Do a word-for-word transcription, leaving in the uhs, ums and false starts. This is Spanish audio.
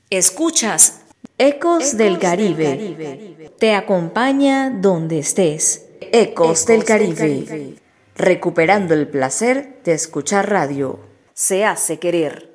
Escuchas Ecos del Caribe. Te acompaña donde estés. Ecos del Caribe. Recuperando el placer de escuchar radio. Se hace querer.